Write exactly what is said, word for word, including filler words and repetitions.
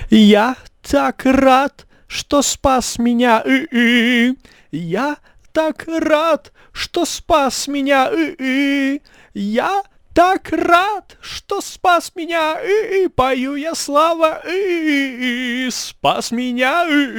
Я так рад, что спас меня. И-и. Я так рад, что спас меня. И-и. Я так рад, что спас меня. И-и. Пою я слава. И-и. Спас меня. И-и.